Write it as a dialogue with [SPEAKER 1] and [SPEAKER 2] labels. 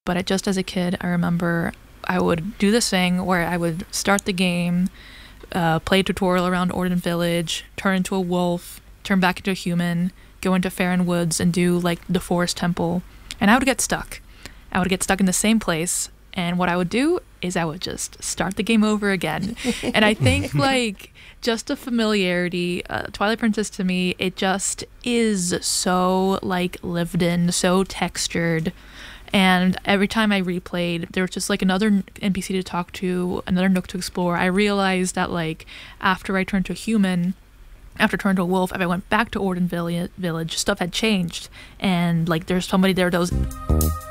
[SPEAKER 1] but just as a kid, I remember I would do this thing where I would start the game, play a tutorial around Orden Village, turn into a wolf, turn back into a human, go into Farron Woods and do like the Forest Temple, and I would get stuck. I would get stuck in the same place, and what I would do is I would just start the game over again. And I think like just the familiarity, Twilight Princess to me, it just is so like lived in, so textured. And every time I replayed, there was just like another NPC to talk to, another nook to explore. I realized that like after I turned to a human, after turning to a wolf, if I went back to Orden Village, stuff had changed. And like there's somebody there that was